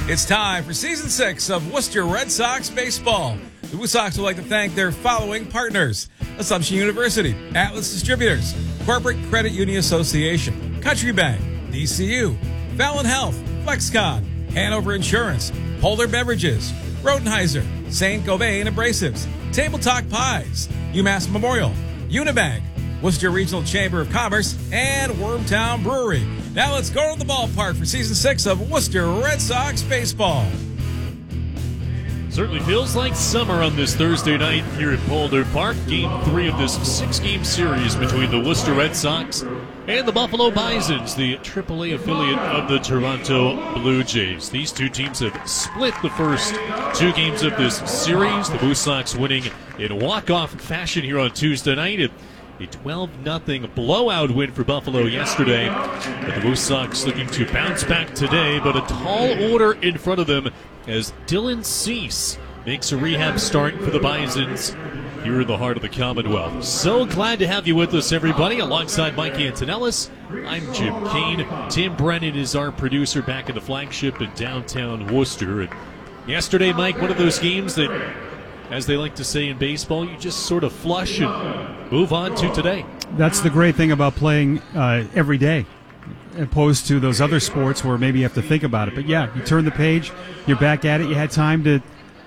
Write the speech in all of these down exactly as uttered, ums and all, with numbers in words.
It's time for Season six of Worcester Red Sox Baseball. The Woo Sox would like to thank their following partners: Assumption University, Atlas Distributors, Corporate Credit Union Association, Country Bank, D C U, Fallon Health, FlexCon, Hanover Insurance, Polar Beverages, Rodenheiser, Saint Gobain Abrasives, Table Talk Pies, UMass Memorial, Unibank, Worcester Regional Chamber of Commerce, and Wormtown Brewery. Now let's go to the ballpark for Season six of Worcester Red Sox Baseball. Certainly feels like summer on this Thursday night here at Boulder Park. Game three of this six-game series between the Worcester Red Sox and the Buffalo Bisons, the triple A affiliate of the Toronto Blue Jays. These two teams have split the first two games of this series. The Woo Sox winning in walk-off fashion here on Tuesday night. A twelve nothing blowout win for Buffalo yesterday. But the Woo Sox looking to bounce back today, but a tall order in front of them as Dylan Cease makes a rehab start for the Bisons here in the heart of the Commonwealth. So glad to have you with us, everybody. Alongside Mike Antonellis, I'm Jim Kane. Tim Brennan is our producer back in the flagship in downtown Worcester. And yesterday, Mike, one of those games that, as they like to say in baseball, you just sort of flush and move on to today. That's the great thing about playing uh, every day, opposed to those other sports where maybe you have to think about it. But yeah, you turn the page, you're back at it. You had time to,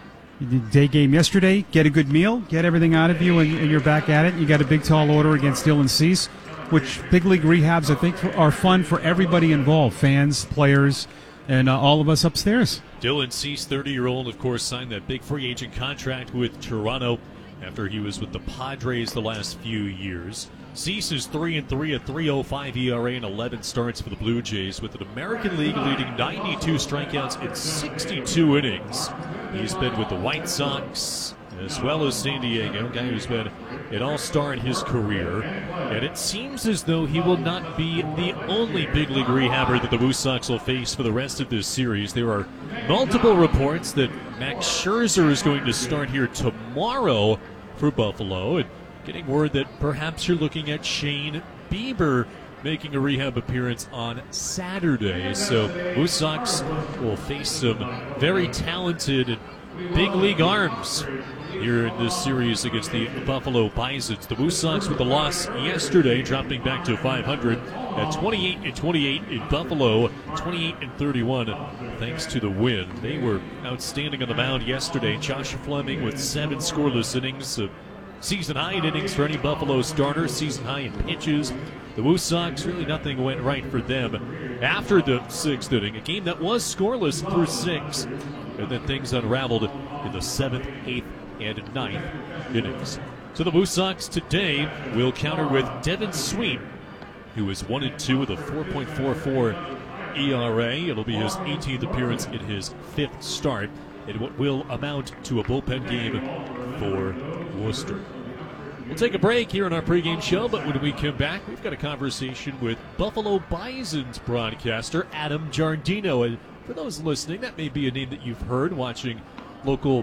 day game yesterday, get a good meal, get everything out of you, and, and you're back at it. You got a big, tall order against Dylan Cease, which big league rehabs, I think, are fun for everybody involved, fans, players, and uh, all of us upstairs. Dylan Cease, thirty-year-old, of course, signed that big free agent contract with Toronto after he was with the Padres the last few years. Cease is three and three, a three point oh five E R A and eleven starts for the Blue Jays, with an American League leading ninety-two strikeouts in sixty-two innings. He's been with the White Sox as well as San Diego, a guy who's been an all-star in his career. And it seems as though he will not be the only big league rehabber that the Woo Sox will face for the rest of this series. There are multiple reports that Max Scherzer is going to start here tomorrow for Buffalo, and getting word that perhaps you're looking at Shane Bieber making a rehab appearance on Saturday. So Woo Sox will face some very talented and big league arms here in this series against the Buffalo Bisons. The Woo Sox with the loss yesterday, dropping back to five hundred at twenty-eight and twenty-eight in Buffalo, twenty-eight and thirty-one thanks to the win. They were outstanding on the mound yesterday. Josh Fleming with seven scoreless innings, uh, season high in innings for any Buffalo starter, season high in pitches. The Woo Sox, really nothing went right for them after the sixth inning, a game that was scoreless through six, and then things unraveled in the seventh, eighth, and ninth innings. So the Woo Sox today will counter with Devin Sweet, who is one and two with a four point four four E R A. It'll be his eighteenth appearance in his fifth start, in what will amount to a bullpen game for Worcester. We'll take a break here on our pregame show, but when we come back, we've got a conversation with Buffalo Bisons broadcaster Adam Giardino. And for those listening, that may be a name that you've heard watching local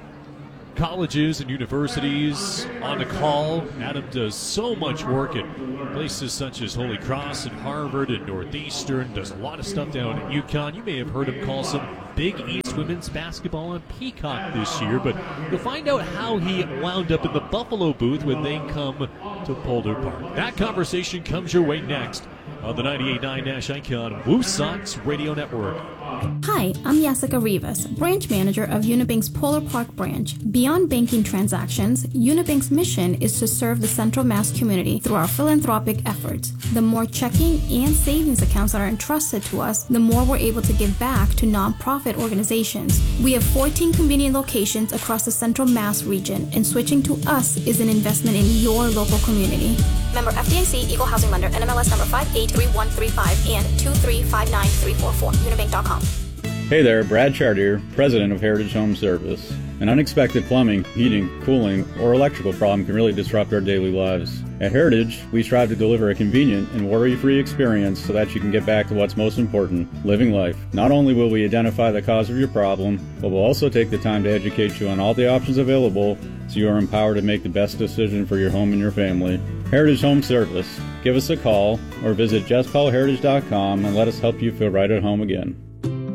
colleges and universities on the call. Adam does so much work at places such as Holy Cross and Harvard and Northeastern, does a lot of stuff down at UConn. You may have heard him call some Big East women's basketball on Peacock this year, but you'll find out how he wound up in the Buffalo booth when they come to Boulder Park. That conversation comes your way next on the ninety-eight point nine Nash Icon Woo Sox Radio Network. Hi, I'm Jessica Rivas, branch manager of Unibank's Polar Park branch. Beyond banking transactions, Unibank's mission is to serve the Central Mass community through our philanthropic efforts. The more checking and savings accounts that are entrusted to us, the more we're able to give back to nonprofit organizations. We have fourteen convenient locations across the Central Mass region, and switching to us is an investment in your local community. Member F D I C, Equal Housing Lender, N M L S number five eight three one three five and two three five nine three four four, unibank dot com. Hey there, Brad Chartier, president of Heritage Home Service. An unexpected plumbing, heating, cooling, or electrical problem can really disrupt our daily lives. At Heritage, we strive to deliver a convenient and worry-free experience so that you can get back to what's most important, living life. Not only will we identify the cause of your problem, but we'll also take the time to educate you on all the options available so you are empowered to make the best decision for your home and your family. Heritage Home Service. Give us a call or visit just call heritage dot com and let us help you feel right at home again.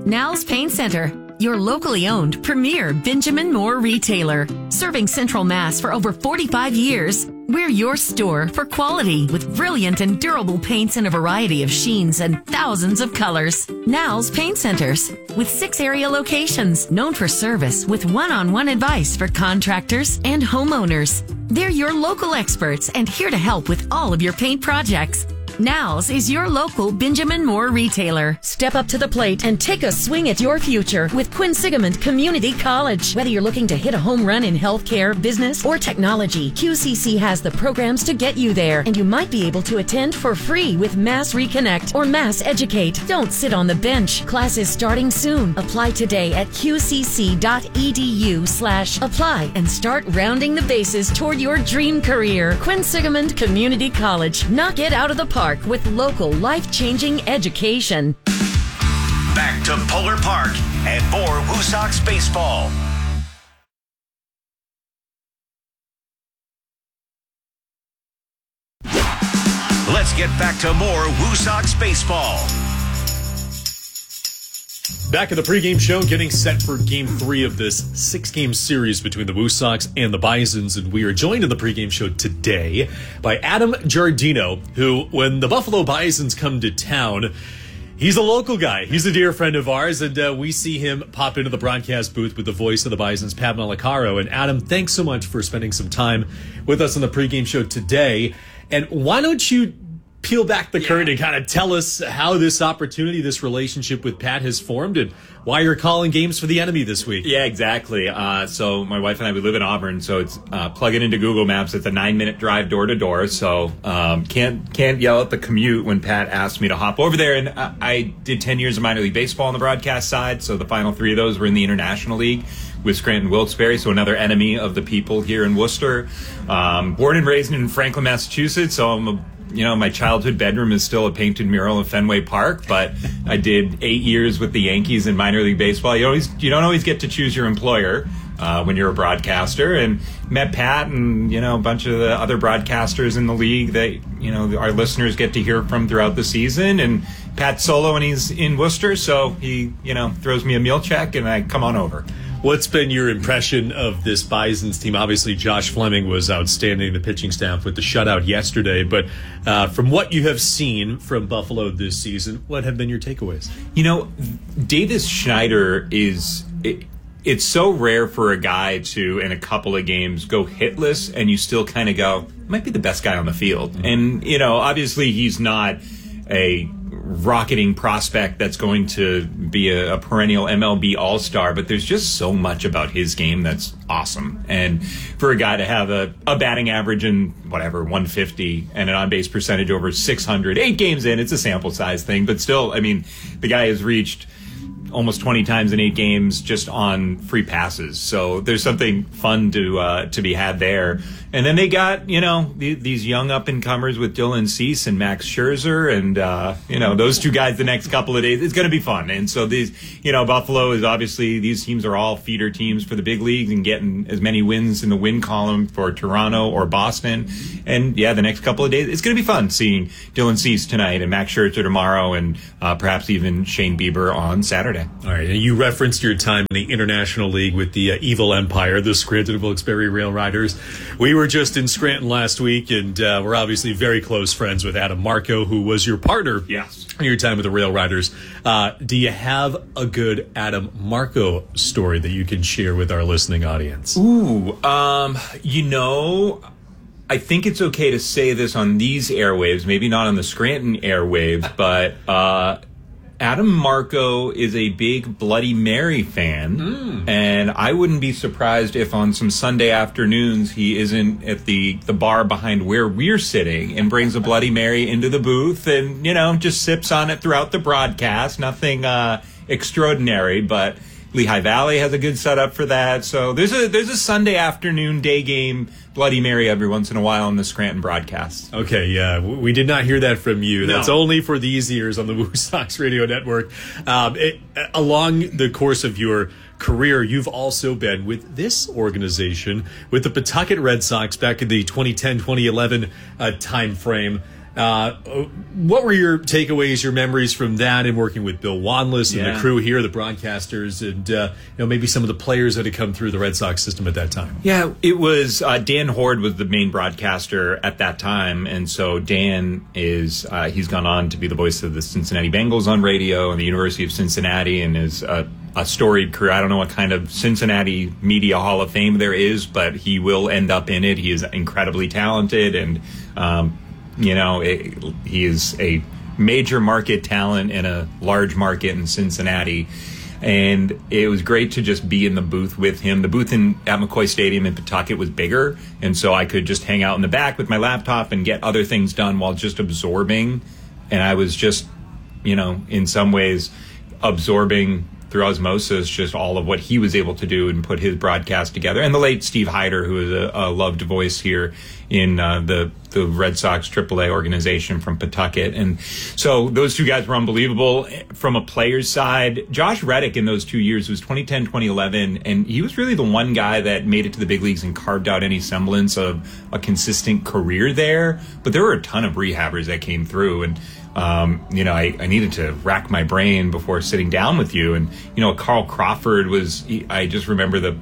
Now's Paint Center, your locally owned premier Benjamin Moore retailer. Serving Central Mass for over forty-five years, we're your store for quality with brilliant and durable paints in a variety of sheens and thousands of colors. Now's Paint Centers, with six area locations known for service with one-on-one advice for contractors and homeowners. They're your local experts and here to help with all of your paint projects. Now's is your local Benjamin Moore retailer. Step up to the plate and take a swing at your future with Quinsigamond Community College. Whether you're looking to hit a home run in healthcare, business, or technology, Q C C has the programs to get you there, and you might be able to attend for free with Mass Reconnect or Mass Educate. Don't sit on the bench. Classes starting soon. Apply today at qcc.edu slash apply and start rounding the bases toward your dream career. Quinsigamond Community College. Knock it out of the park with local life-changing education. Back to Polar Park and more Woo Sox baseball. Let's get back to more Woo Sox baseball. Back in the pregame show, getting set for game three of this six-game series between the Woo Sox and the Bisons. And we are joined in the pregame show today by Adam Giardino, who, when the Buffalo Bisons come to town, he's a local guy. He's a dear friend of ours, and uh, we see him pop into the broadcast booth with the voice of the Bisons, Pat Malacaro. And Adam, thanks so much for spending some time with us on the pregame show today. And why don't you peel back the curtain and kind of tell us how this opportunity, this relationship with Pat has formed and why you're calling games for the enemy this week. Yeah, exactly. Uh, so my wife and I, we live in Auburn, so it's uh, plug it into Google Maps. It's a nine-minute drive door to door, so um, can't can't yell at the commute when Pat asked me to hop over there. And I, I did ten years of minor league baseball on the broadcast side, so the final three of those were in the International League with Scranton Wilkes-Barre, so another enemy of the people here in Worcester. Um, born and raised in Franklin, Massachusetts, so I'm a You know, my childhood bedroom is still a painted mural of Fenway Park, but I did eight years with the Yankees in minor league baseball. You always, you don't always get to choose your employer uh, when you're a broadcaster, and met Pat and, you know, a bunch of the other broadcasters in the league that, you know, our listeners get to hear from throughout the season. And Pat's solo when he's in Worcester, so he, you know, throws me a meal check and I come on over. What's been your impression of this Bisons team? Obviously, Josh Fleming was outstanding, the pitching staff, with the shutout yesterday. But uh, from what you have seen from Buffalo this season, what have been your takeaways? You know, Davis Schneider is... It, it's so rare for a guy to, in a couple of games, go hitless, and you still kind of go, might be the best guy on the field. And, you know, obviously he's not a rocketing prospect that's going to be a, a perennial M L B all-star, but there's just so much about his game that's awesome. And for a guy to have a, a batting average in whatever one fifty and an on-base percentage over six hundred, eight games in, it's a sample size thing, but still, I mean, the guy has reached almost twenty times in eight games just on free passes. So there's something fun to uh, to be had there. And then they got, you know, the, these young up-and-comers with Dylan Cease and Max Scherzer, and, uh, you know, those two guys the next couple of days. It's going to be fun. And so these, you know, Buffalo is obviously, these teams are all feeder teams for the big leagues and getting as many wins in the win column for Toronto or Boston. And, yeah, the next couple of days, it's going to be fun seeing Dylan Cease tonight and Max Scherzer tomorrow and uh, perhaps even Shane Bieber on Saturday. All right, and you referenced your time in the International League with the uh, Evil Empire, the Scranton Wilkes-Barre Rail Riders. We were just in Scranton last week, and uh, we're obviously very close friends with Adam Marco, who was your partner yes. in your time with the Rail Riders. Uh, do you have a good Adam Marco story that you can share with our listening audience? Ooh, um, you know, I think it's okay to say this on these airwaves, maybe not on the Scranton airwaves, but uh, Adam Marco is a big Bloody Mary fan, mm. and I wouldn't be surprised if on some Sunday afternoons he isn't at the, the bar behind where we're sitting and brings a Bloody Mary into the booth and, you know, just sips on it throughout the broadcast. Nothing uh, extraordinary, but Lehigh Valley has a good setup for that. So there's a there's a Sunday afternoon day game Bloody Mary every once in a while on the Scranton broadcast. Okay, yeah, we did not hear that from you. No. That's only for these ears on the Woo Sox Radio Network. Um, it, along the course of your career, you've also been with this organization, with the Pawtucket Red Sox back in the twenty ten twenty eleven uh, time frame. Uh, what were your takeaways, your memories from that and working with Bill Wanless and Yeah. the crew here, the broadcasters, and uh, you know maybe some of the players that had come through the Red Sox system at that time? Yeah, it was uh, Dan Horde was the main broadcaster at that time, and so Dan is uh, he's gone on to be the voice of the Cincinnati Bengals on radio and the University of Cincinnati, and is a, a storied career. I don't know what kind of Cincinnati Media Hall of Fame there is, but he will end up in it. He is incredibly talented, and um, you know it, he is a major market talent in a large market in Cincinnati. And it was great to just be in the booth with him. The booth in at McCoy Stadium in Pawtucket was bigger, and so I could just hang out in the back with my laptop and get other things done while just absorbing. And I was just, you know, in some ways absorbing through osmosis just all of what he was able to do and put his broadcast together. And the late Steve Hyder, who is a, a loved voice here in uh, the the Red Sox triple A organization from Pawtucket. And so those two guys were unbelievable. From a player's side, Josh Reddick in those two years was twenty ten, twenty eleven, and he was really the one guy that made it to the big leagues and carved out any semblance of a consistent career there. But there were a ton of rehabbers that came through, and Um, you know, I, I needed to rack my brain before sitting down with you. And, you know, Carl Crawford was, he, I just remember the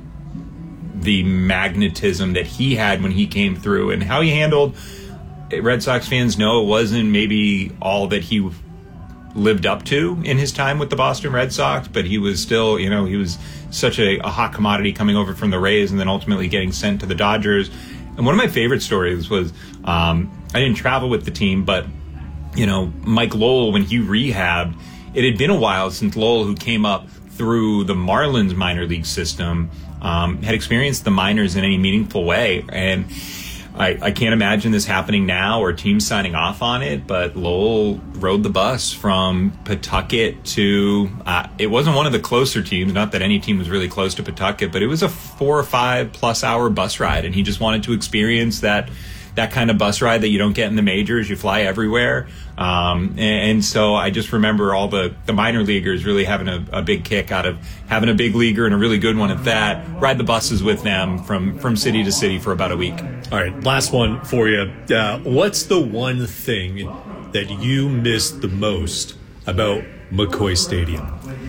the magnetism that he had when he came through and how he handled, Red Sox fans know it wasn't maybe all that he lived up to in his time with the Boston Red Sox, but he was still, you know, he was such a, a hot commodity coming over from the Rays and then ultimately getting sent to the Dodgers. And one of my favorite stories was, um, I didn't travel with the team, but you know, Mike Lowell, when he rehabbed, it had been a while since Lowell, who came up through the Marlins minor league system, um, had experienced the minors in any meaningful way. And I, I can't imagine this happening now or teams signing off on it, but Lowell rode the bus from Pawtucket to, uh, it wasn't one of the closer teams, not that any team was really close to Pawtucket, but it was a four or five plus hour bus ride. And he just wanted to experience that that kind of bus ride that you don't get in the majors. You fly everywhere. Um, and, and so I just remember all the, the minor leaguers really having a, a big kick out of having a big leaguer and a really good one at that, ride the buses with them from, from city to city for about a week. All right, last one for you. Uh, what's the one thing that you missed the most about McCoy Stadium?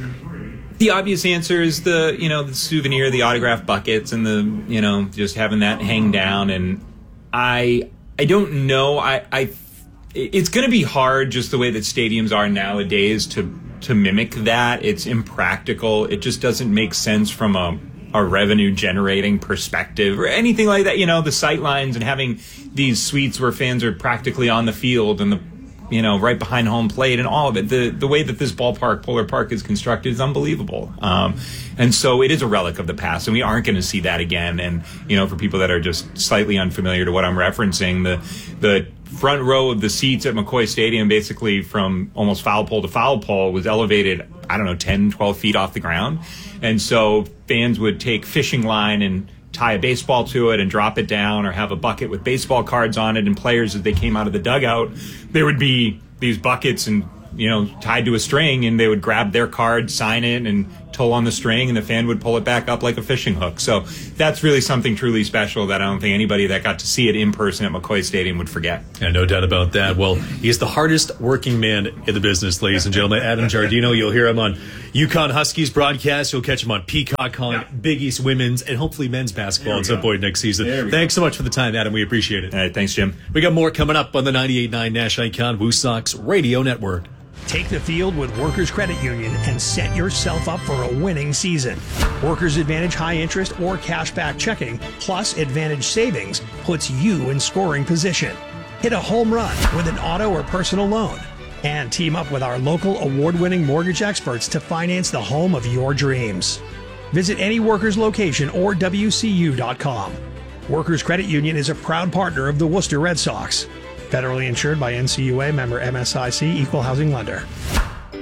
The obvious answer is the, you know, the souvenir, the autograph buckets, and the, you know, just having that hang down. And I I don't know. I, I it's going to be hard just the way that stadiums are nowadays to to mimic that. It's impractical. It just doesn't make sense from a a revenue generating perspective or anything like that. You know, the sight lines and having these suites where fans are practically on the field and the, you know, right behind home plate and all of it. The the way that this ballpark, Polar Park, is constructed is unbelievable. Um, and so it is a relic of the past, and we aren't going to see that again. And, you know, for people that are just slightly unfamiliar to what I'm referencing, the the front row of the seats at McCoy Stadium, basically from almost foul pole to foul pole, was elevated, I don't know, ten, twelve feet off the ground. And so fans would take fishing line and tie a baseball to it and drop it down, or have a bucket with baseball cards on it, and players, as they came out of the dugout, there would be these buckets and, you know, tied to a string, and they would grab their card, sign it, and pull on the string, and the fan would pull it back up like a fishing hook. So that's really something truly special that I don't think anybody that got to see it in person at McCoy Stadium would forget. Yeah, no doubt about that. Well, he's the hardest working man in the business, ladies and gentlemen. Adam Giardino, you'll hear him on UConn Huskies broadcast. You'll catch him on Peacock calling yeah. Big East women's and hopefully men's basketball at some go. point next season. Thanks go. so much for the time, Adam. We appreciate it. All right, thanks, Jim. We got more coming up on the ninety-eight point nine Nash Icon Woo Sox Radio Network. Take the field with Workers Credit Union and set yourself up for a winning season. Workers Advantage high interest or cashback checking plus Advantage savings puts you in scoring position. Hit a home run with an auto or personal loan. And team up with our local award-winning mortgage experts to finance the home of your dreams. Visit any Workers location or W C U dot com. Workers Credit Union is a proud partner of the Worcester Red Sox. Federally insured by N C U A, member M S I C, equal housing lender.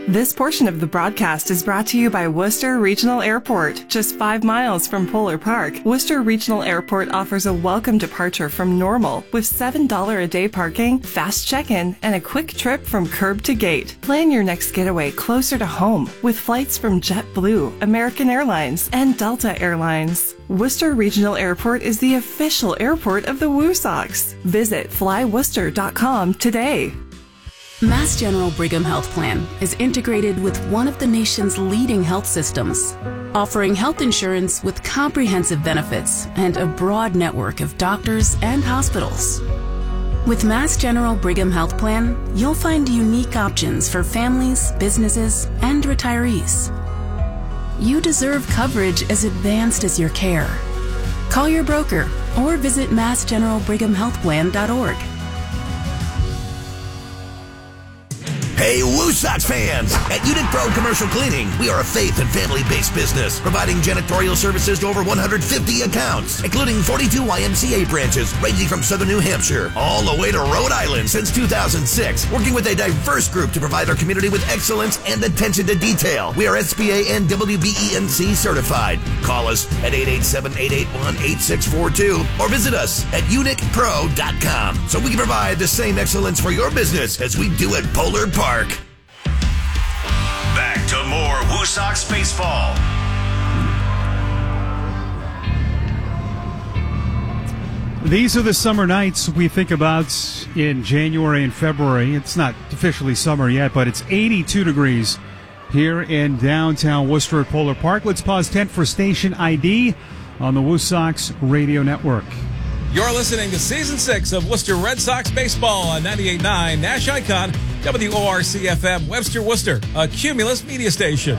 This portion of the broadcast is brought to you by Worcester Regional Airport. Just five miles from Polar Park, Worcester Regional Airport offers a welcome departure from Normal with seven dollars a day parking, fast check-in, and a quick trip from curb to gate. Plan your next getaway closer to home with flights from JetBlue, American Airlines, and Delta Airlines. Worcester Regional Airport is the official airport of the Woo Sox. Visit fly worcester dot com today. Mass General Brigham Health Plan is integrated with one of the nation's leading health systems, offering health insurance with comprehensive benefits and a broad network of doctors and hospitals. With Mass General Brigham Health Plan, you'll find unique options for families, businesses, and retirees. You deserve coverage as advanced as your care. Call your broker or visit mass general brigham health plan dot org. Hey, Woo Sox fans! At Unit Pro Commercial Cleaning, we are a faith and family-based business, providing janitorial services to over one hundred fifty accounts, including forty-two Y M C A branches ranging from southern New Hampshire all the way to Rhode Island since two thousand six, working with a diverse group to provide our community with excellence and attention to detail. We are S B A and W B E N C certified. Call us at eight eight seven, eight eight one, eight six four two or visit us at unic pro dot com so we can provide the same excellence for your business as we do at Polar Park. Back to more Woo Sox baseball. These are the summer nights we think about in January and February. It's not officially summer yet, but it's eighty-two degrees here in downtown Worcester at Polar Park. Let's pause tent for station I D on the Woo Sox Radio Network. You're listening to Season six of Worcester Red Sox Baseball on ninety-eight point nine Nash Icon, W O R C F M, Webster, Worcester, a Cumulus media station.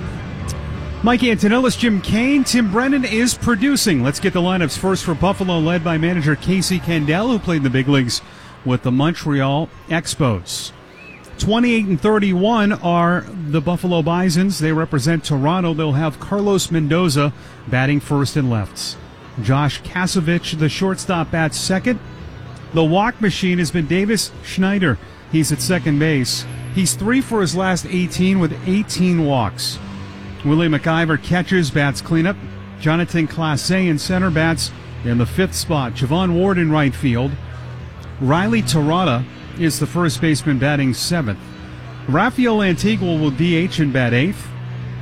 Mike Antonellis, Jim Kane, Tim Brennan is producing. Let's get the lineups first for Buffalo, led by manager Casey Candel, who played in the big leagues with the Montreal Expos. twenty-eight and thirty-one are the Buffalo Bisons. They represent Toronto. They'll have Carlos Mendoza batting first and lefts. Josh Kasovich, the shortstop, bats second. The walk machine has been Davis Schneider. He's at second base. He's three for his last eighteen with eighteen walks. Willie McIver catches, bats cleanup. Jonathan Clase in center, bats in the fifth spot. Javon Ward in right field. Riley Terada is the first baseman, batting seventh. Rafael Antigua will D H and bat eighth.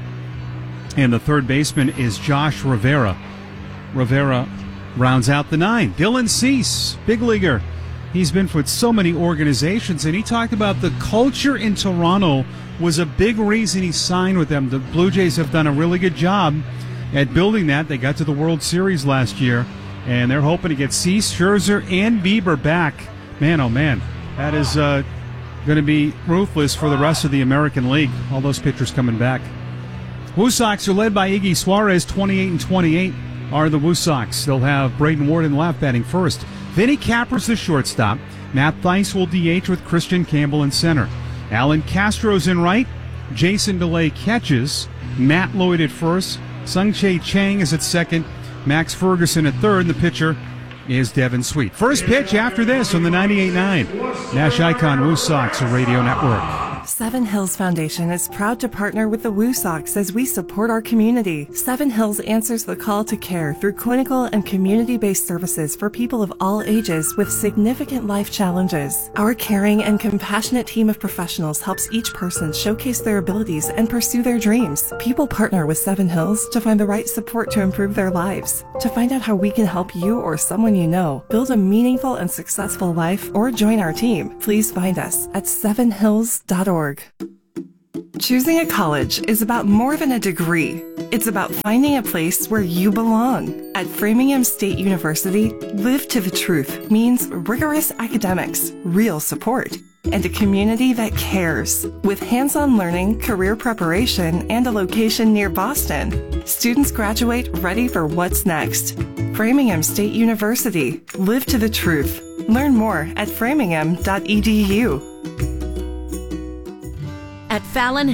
And the third baseman is Josh Rivera. Rivera rounds out the nine. Dylan Cease, big leaguer. He's been with so many organizations, and he talked about the culture in Toronto was a big reason he signed with them. The Blue Jays have done a really good job at building that. They got to the World Series last year, and they're hoping to get Cease, Scherzer, and Bieber back. Man, oh man, that is uh, going to be ruthless for the rest of the American League. All those pitchers coming back. Woo Sox are led by Iggy Suarez, twenty-eight and twenty-eight. Are the Woo Sox. They'll have Braden Ward in left batting first. Vinny Capper's the shortstop. Matt Thaiss will D H with Christian Campbell in center. Alan Castro's in right. Jason DeLay catches. Matt Lloyd at first. Sung-Chae Chang is at second. Max Ferguson at third. And the pitcher is Devin Sweet. First pitch after this on the ninety-eight point nine Nash Icon Woo Sox Radio Network. Seven Hills Foundation is proud to partner with the Woo Sox as we support our community. Seven Hills answers the call to care through clinical and community-based services for people of all ages with significant life challenges. Our caring and compassionate team of professionals helps each person showcase their abilities and pursue their dreams. People partner with Seven Hills to find the right support to improve their lives. To find out how we can help you or someone you know build a meaningful and successful life or join our team, please find us at seven hills dot org. Choosing a college is about more than a degree. It's about finding a place where you belong. At Framingham State University, Live to the Truth means rigorous academics, real support, and a community that cares. With hands-on learning, career preparation, and a location near Boston, students graduate ready for what's next. Framingham State University, Live to the Truth. Learn more at framingham dot e d u. At Fallon Health,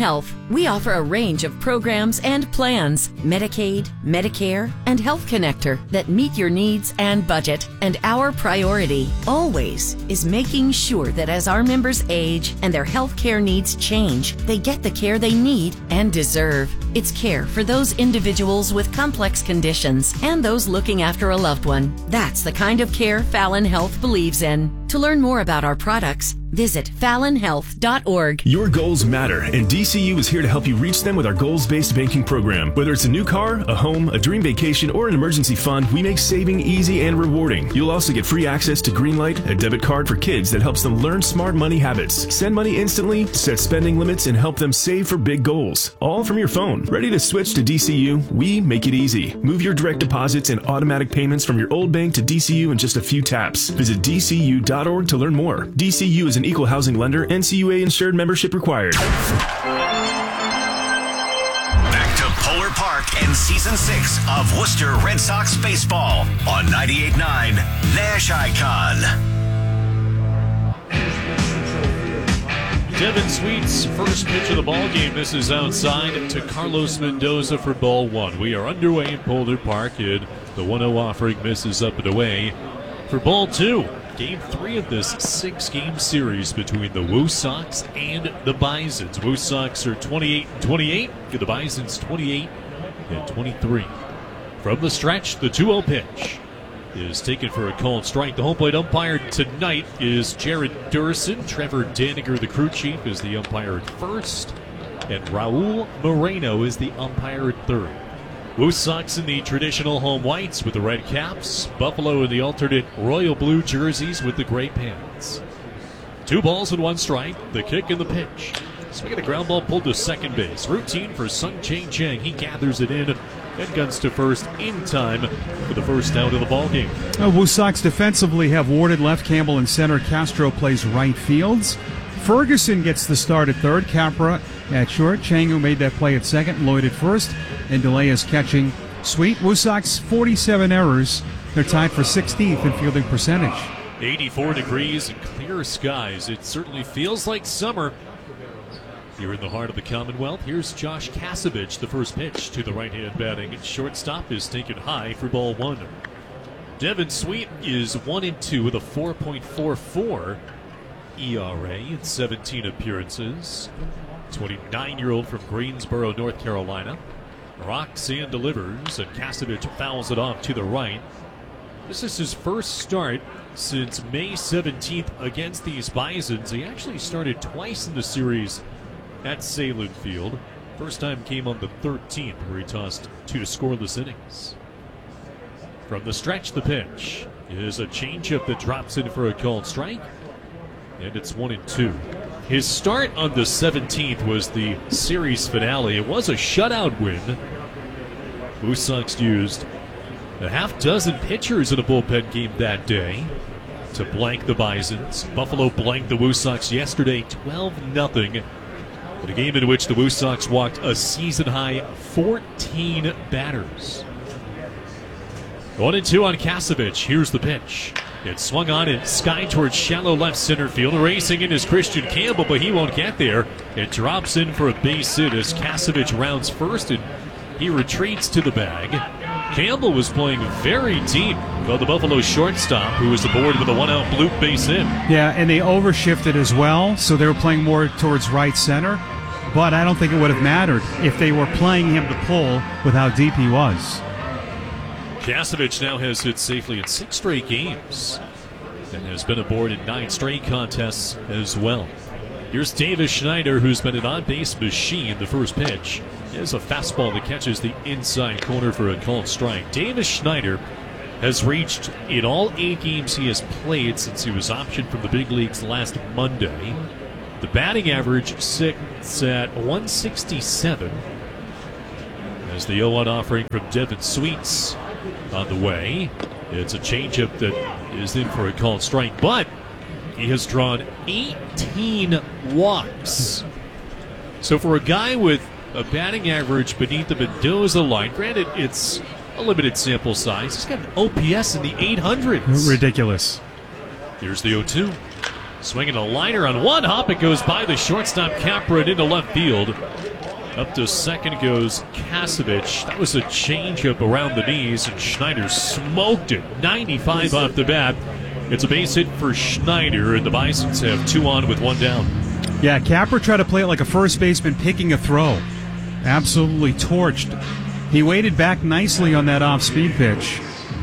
We offer a range of programs and plans, Medicaid, Medicare, and Health Connector that meet your needs and budget. And our priority, always, is making sure that as our members age and their health care needs change, they get the care they need and deserve. It's care for those individuals with complex conditions and those looking after a loved one. That's the kind of care Fallon Health believes in. To learn more about our products, visit fallon health dot org. Your goals matter, and D C U is here to help you reach them with our goals-based banking program. Whether it's a new car, a home, a dream vacation, or an emergency fund, we make saving easy and rewarding. You'll also get free access to Greenlight, a debit card for kids that helps them learn smart money habits, send money instantly, set spending limits, and help them save for big goals. All from your phone. Ready to switch to D C U? We make it easy. Move your direct deposits and automatic payments from your old bank to D C U in just a few taps. Visit D C U dot org to learn more. D C U is an equal housing lender. N C U A insured membership required. Back to Polar Park and Season six of Worcester Red Sox Baseball on ninety-eight point nine Nash Icon. Devin Sweet's first pitch of the ball game. This is outside to Carlos Mendoza for ball one. We are underway in Polar Park, and the one oh offering misses up and away for ball two. Game three of this six-game series between the Woo Sox and the Bisons. Woo Sox are twenty-eight and twenty-eight, the Bisons twenty-eight and twenty-three. From the stretch, the two oh pitch is taken for a called strike. The home plate umpire tonight is Jared Durson. Trevor Daniger, the crew chief, is the umpire at first, and Raul Moreno is the umpire at third. Woo Sox in the traditional home whites with the red caps. Buffalo in the alternate royal blue jerseys with the gray pants. Two balls and one strike. The kick and the pitch. Swing of the ground ball pulled to second base. Routine for Sung Chang Chang. He gathers it in and guns to first in time for the first out of the ball game. Uh, Woo Sox defensively have Warded left, Campbell in center. Castro plays right fields. Ferguson gets the start at third. Capra at short. Chang, who made that play at second. Lloyd at first. And DeLay is catching. Sweet. Woo Sox, forty-seven errors. They're tied for sixteenth in fielding percentage. eighty-four degrees and clear skies. It certainly feels like summer here in the heart of the Commonwealth. Here's Josh Kasevich, the first pitch to the right-hand batting shortstop is taken high for ball one. Devin Sweet is one and two with a four point four four E R A in seventeen appearances. twenty-nine-year-old from Greensboro, North Carolina. Roxanne delivers, and Kasevich fouls it off to the right. This is his first start since May seventeenth against these Bisons. He actually started twice in the series at Salem Field. First time came on the thirteenth, where he tossed two scoreless innings. From the stretch, the pitch is a changeup that drops in for a called strike, and it's one and two. His start on the seventeenth was the series finale. It was a shutout win. Woo Sox used a half dozen pitchers in a bullpen game that day to blank the Bisons. Buffalo blanked the Woo Sox yesterday twelve nothing in a game in which the Woo Sox walked a season-high fourteen batters. One and two on Kasevich. Here's the pitch. It's swung on and sky towards shallow left center field. Racing in is Christian Campbell, but he won't get there. It drops in for a base hit as Kasevich rounds first, and he retreats to the bag. Campbell was playing very deep for the Buffalo shortstop, who was aboard with a one-out bloop base hit. Yeah, and they overshifted as well, so they were playing more towards right center. But I don't think it would have mattered if they were playing him to pull with how deep he was. Kasevich now has hit safely in six straight games and has been aboard in nine straight contests as well. Here's Davis Schneider, who's been an on-base machine. The first pitch is a fastball that catches the inside corner for a called strike. Davis Schneider has reached, in all eight games he has played since he was optioned from the big leagues last Monday, the batting average sits at one sixty-seven as the oh one offering from Devin Sweets on the way. It's a changeup that is in for a called strike, but he has drawn eighteen walks. So for a guy with a batting average beneath the Mendoza line, granted it's a limited sample size, he's got an O P S in the eight hundreds. Ridiculous. Here's the oh two. Swinging a liner on one hop, it goes by the shortstop Capra and into left field. Up to second goes Kasevich. That was a changeup around the knees, and Schneider smoked it. ninety-five off the bat. It's a base hit for Schneider, and the Bisons have two on with one down. Yeah, Capper tried to play it like a first baseman picking a throw. Absolutely torched. He waited back nicely on that off-speed pitch.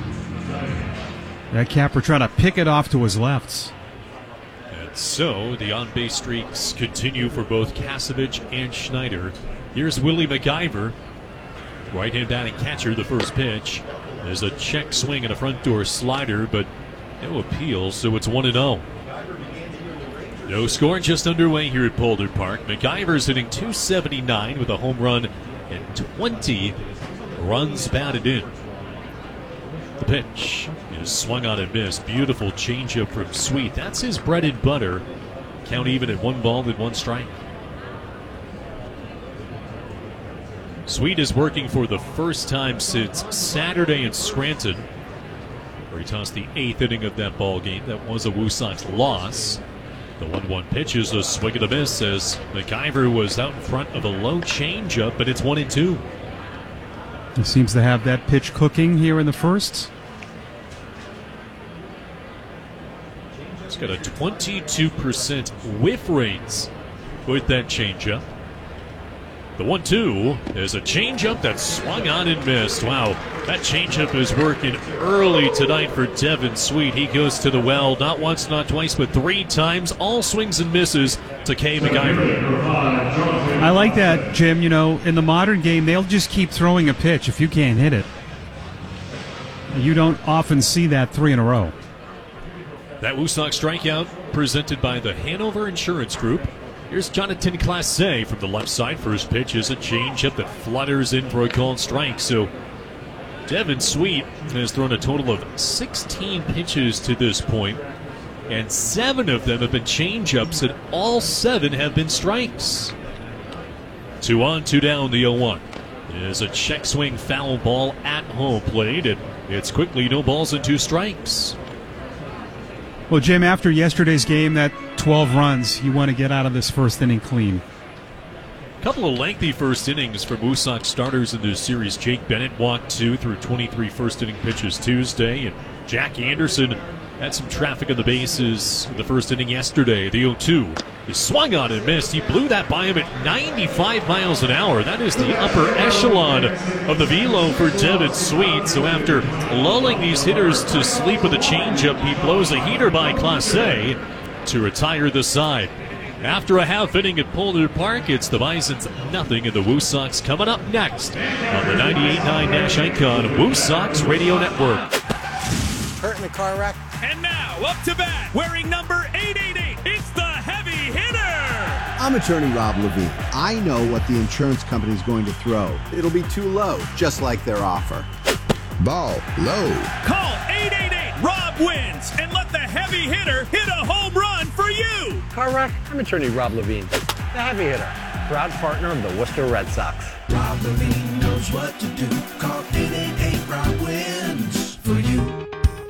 That Capper tried to pick it off to his lefts. And so the on-base streaks continue for both Kasevich and Schneider. Here's Willie McIver, right-hand batting catcher, the first pitch. There's a check swing and a front door slider, but no appeal, so it's one and oh. No score just underway here at Boulder Park. McIver's hitting two seventy-nine with a home run and twenty runs batted in. The pitch is swung on and missed. Beautiful changeup from Sweet. That's his bread and butter. Count even at one ball and one strike. Sweet is working for the first time since Saturday in Scranton, where he tossed the eighth inning of that ball game. That was a Woo Sox loss. The one one pitch is a swing and a miss as McIver was out in front of a low changeup, but it's one and two. He seems to have that pitch cooking here in the first. He's got a twenty-two percent whiff rate with that changeup. The one two is a changeup that swung on and missed. Wow, that changeup is working early tonight for Devin Sweet. He goes to the well not once, not twice, but three times. All swings and misses to Kay McIver. I like that, Jim. You know, in the modern game, they'll just keep throwing a pitch if you can't hit it. You don't often see that three in a row. That Woo Sox strikeout presented by the Hanover Insurance Group. Here's Jonathan Clase from the left side. First pitch is a changeup that flutters in for a called strike. So Devin Sweet has thrown a total of sixteen pitches to this point, and seven of them have been changeups, and all seven have been strikes. Two on, two down, the oh one. It is a check swing foul ball at home plate, and it's quickly no balls and two strikes. Well, Jim, after yesterday's game, that twelve runs, you want to get out of this first inning clean. A couple of lengthy first innings for Woo Sox starters in this series. Jake Bennett walked two through twenty-three first inning pitches Tuesday, and Jack Anderson had some traffic on the bases in the first inning yesterday. The oh two is swung on and missed. He blew that by him at ninety-five miles an hour. That is the upper echelon of the velo for Devin Sweet. So after lulling these hitters to sleep with a changeup, he blows a heater by Clase to retire the side. After a half inning at Boulder Park, it's the Bisons nothing, and the Woo Sox coming up next on the ninety-eight point nine Nash Icon Woo Sox Radio Network. Hurt in a car wreck. And now, up to bat, wearing number eight eighty-eight, it's the heavy hitter! I'm attorney Rob Levine. I know what the insurance company's going to throw. It'll be too low, just like their offer. Ball low. Call eight eight eight, Rob wins, and let the heavy hitter hit a home run for you! Car wreck? I'm attorney Rob Levine, the heavy hitter, proud partner of the Worcester Red Sox. Rob Levine knows what to do. Call eight eight eight, Rob wins for you.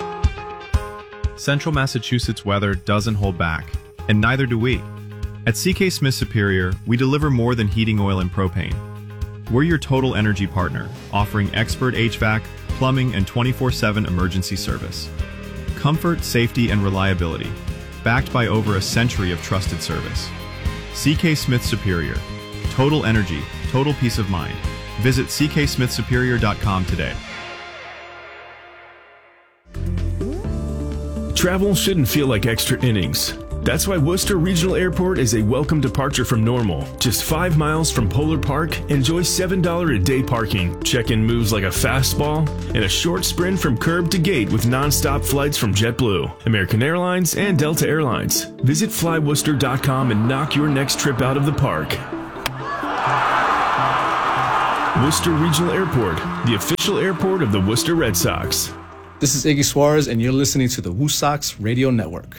Central Massachusetts weather doesn't hold back, and neither do we. At C K Smith Superior, we deliver more than heating oil and propane. We're your total energy partner, offering expert H V A C, plumbing, and twenty-four seven emergency service. Comfort, safety, and reliability, backed by over a century of trusted service. C K Smith Superior. Total energy, total peace of mind. Visit c k smith superior dot com today. Travel shouldn't feel like extra innings. That's why Worcester Regional Airport is a welcome departure from normal. Just five miles from Polar Park, enjoy seven dollars a day parking. Check-in moves like a fastball, and a short sprint from curb to gate with non-stop flights from JetBlue, American Airlines, and Delta Airlines. Visit fly worcester dot com and knock your next trip out of the park. Worcester Regional Airport, the official airport of the Worcester Red Sox. This is Iggy Suarez, and you're listening to the Woo Sox Radio Network.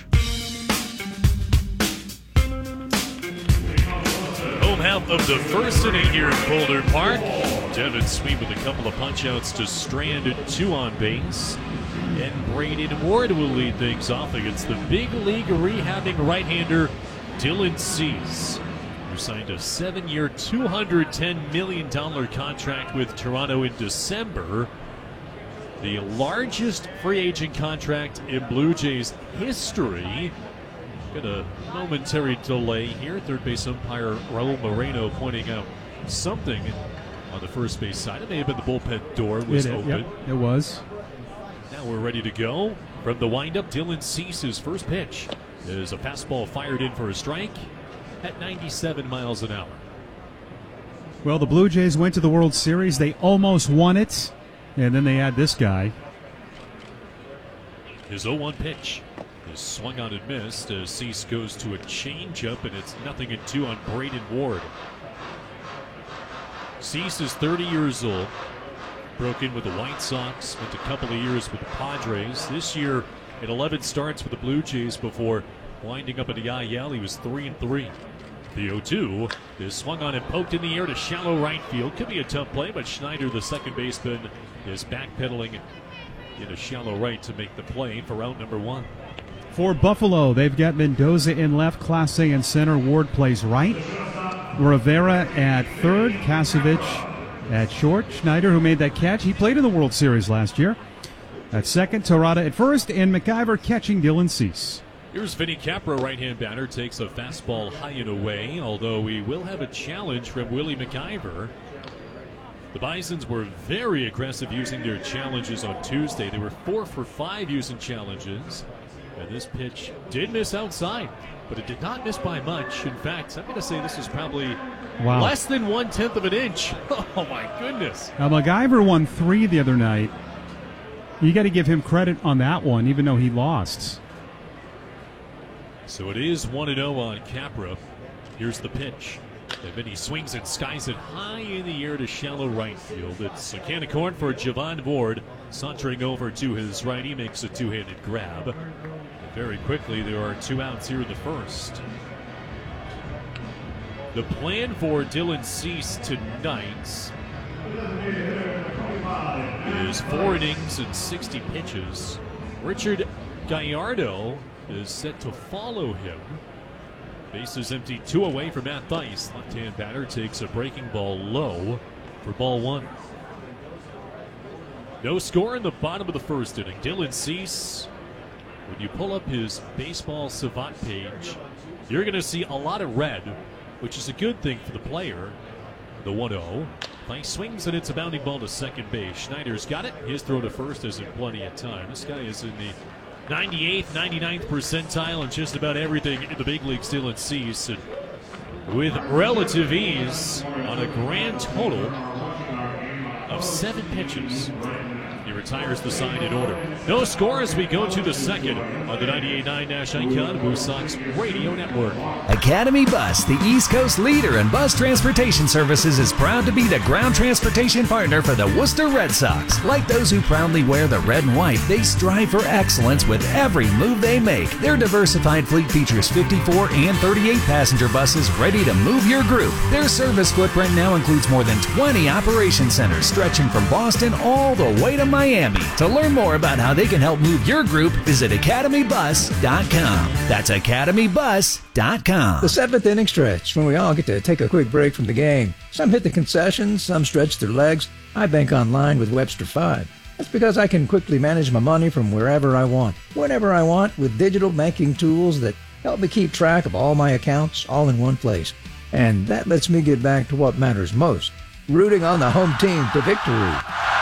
Home half of the first inning here at Boulder Park. Devin Sweet with a couple of punch-outs to strand two on base. And Braden Ward will lead things off against the big league rehabbing right-hander Dylan Cease. who signed a seven-year, two hundred ten million dollars contract with Toronto in December. The largest free agent contract in Blue Jays history. Got a momentary delay here. Third base umpire Raul Moreno pointing out something on the first base side. It may have been the bullpen door was it, open. Yep, it was. Now we're ready to go. From the windup, Dylan Cease's first pitch is a fastball fired in for a strike at ninety-seven miles an hour. Well, the Blue Jays went to the World Series. They almost won it. And then they had this guy. His oh one pitch is swung on and missed as Cease goes to a changeup, and it's nothing and two on Braden Ward. Cease is thirty years old. Broke in with the White Sox, spent a couple of years with the Padres. This year, at eleven starts with the Blue Jays before winding up at the I L. He was three and three. The oh two is swung on and poked in the air to shallow right field. Could be a tough play, but Schneider, the second baseman, is backpedaling in a shallow right to make the play for out number one. For Buffalo, they've got Mendoza in left, Clase in center, Ward plays right. Rivera at third, Kasevich at short. Schneider, who made that catch, he played in the World Series last year. At second, Torada at first, and McIver catching Dylan Cease. Here's Vinny Capra, right-hand batter, takes a fastball high and away, although we will have a challenge from Willie McIver. The Bisons were very aggressive using their challenges on Tuesday. They were four for five using challenges, and this pitch did miss outside, but it did not miss by much. In fact, I'm going to say this is probably wow. less than one-tenth of an inch. Oh, my goodness. Now, McIver won three the other night. You got to give him credit on that one, even though he lost. So it is one and oh on Capra. Here's the pitch. And then he swings and skies it high in the air to shallow right field. It's a can of corn for Javon Ward. Sauntering over to his right, he makes a two-handed grab. And very quickly, there are two outs here in the first. The plan for Dylan Cease tonight is four innings and sixty pitches. Richard Gallardo is set to follow him. Bases empty, two away for Matt Thaiss. Left-hand batter takes a breaking ball low for ball one. No score in the bottom of the first inning. Dylan Cease, when you pull up his baseball savant page, you're going to see a lot of red, which is a good thing for the player. The one oh. Thaiss swings and it's a bounding ball to second base. Schneider's got it. His throw to first isn't plenty of time. This guy is in the ninety-eighth, ninety-ninth percentile and just about everything in the big leagues. Dylan Cease, and with relative ease on a grand total of seven pitches. He retires the side in order. No score as we go to the second on the ninety-eight point nine Nash Icon Blue Sox Radio Network. Academy Bus, the East Coast leader in bus transportation services, is proud to be the ground transportation partner for the Worcester Red Sox. Like those who proudly wear the red and white, they strive for excellence with every move they make. Their diversified fleet features fifty-four and thirty-eight passenger buses ready to move your group. Their service footprint now includes more than twenty operation centers stretching from Boston all the way to Miami. To learn more about how they can help move your group, visit academy bus dot com. That's academy bus dot com. The seventh inning stretch, when we all get to take a quick break from the game. Some hit the concessions, some stretch their legs. I bank online with Webster five. That's because I can quickly manage my money from wherever I want, whenever I want, with digital banking tools that help me keep track of all my accounts all in one place. And that lets me get back to what matters most, rooting on the home team to victory.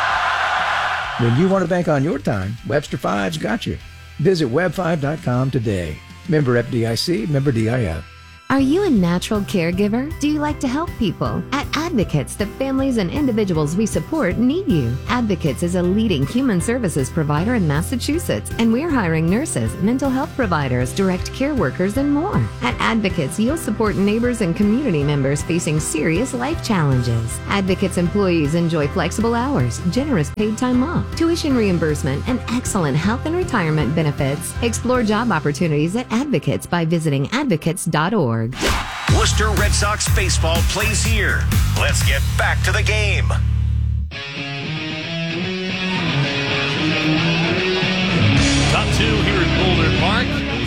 When you want to bank on your time, Webster five's got you. Visit web five dot com today. Member F D I C, member D I F. Are you a natural caregiver? Do you like to help people? At Advocates, the families and individuals we support need you. Advocates is a leading human services provider in Massachusetts, and we're hiring nurses, mental health providers, direct care workers, and more. At Advocates, you'll support neighbors and community members facing serious life challenges. Advocates employees enjoy flexible hours, generous paid time off, tuition reimbursement, and excellent health and retirement benefits. Explore job opportunities at Advocates by visiting advocates dot org. Worcester Red Sox baseball plays here. Let's get back to the game. Top two here at Boulder Park. No score